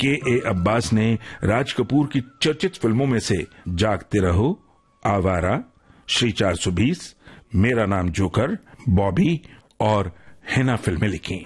के अब्बास ने राज कपूर की चर्चित फिल्मों में से जागते रहो, आवारा, श्री 420, मेरा नाम जोकर, बॉबी और हिना फिल्में लिखी।